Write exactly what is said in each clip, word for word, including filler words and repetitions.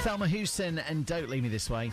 Thelma Houston and Don't Leave Me This Way.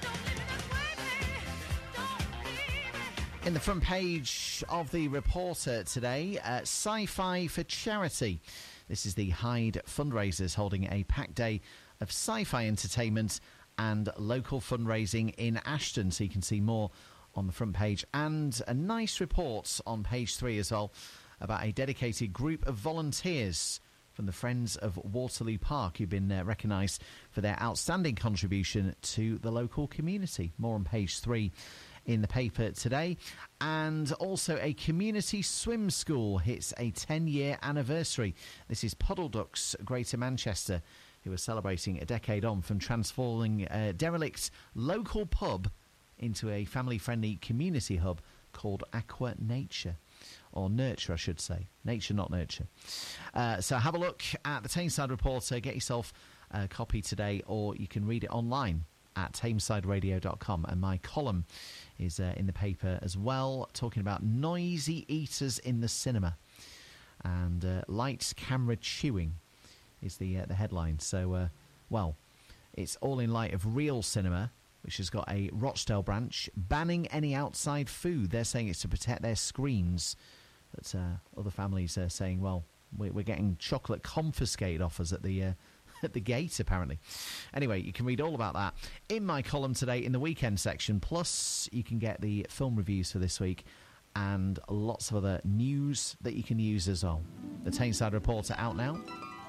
In the front page of the Reporter today, uh, Sci-Fi for Charity. This is the Hyde fundraisers holding a packed day of sci-fi entertainment and local fundraising in Ashton. So you can see more on the front page. And a nice report on page three as well about a dedicated group of volunteers from the Friends of Waterloo Park who've been uh, recognised for their outstanding contribution to the local community. More on page three in the paper today. And also a community swim school hits a ten-year anniversary. This is Puddle Ducks Greater Manchester, who are celebrating a decade on from transforming a derelict local pub into a family-friendly community hub called Aqua Nature. Or Nurture, I should say. Nature, not Nurture. Uh, so have a look at the Tameside Reporter. Get yourself a copy today, or you can read it online at tameside radio dot com. And my column is uh, in the paper as well, talking about noisy eaters in the cinema. And uh, lights, camera, chewing is the, uh, the headline. So, uh, well, it's all in light of Real Cinema, which has got a Rochdale branch banning any outside food. They're saying it's to protect their screens. But uh, other families are saying, well, we're, we're getting chocolate confiscated off us at the uh, at the gate, apparently. Anyway, you can read all about that in my column today in the weekend section. Plus, you can get the film reviews for this week and lots of other news that you can use as well. The Tameside Reporter out now.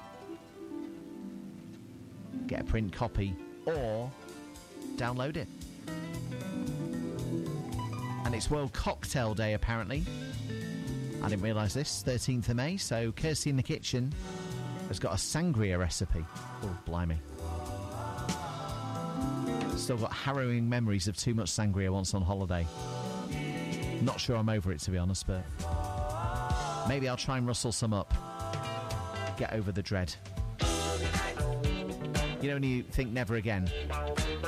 Get a print copy or download it. And it's World Cocktail Day, apparently. I didn't realise this. thirteenth of May. So Kirsty in the Kitchen has got a sangria recipe. Oh, blimey. Still got harrowing memories of too much sangria once on holiday. Not sure I'm over it, to be honest, but maybe I'll try and rustle some up. Get over the dread. You know when you think never again?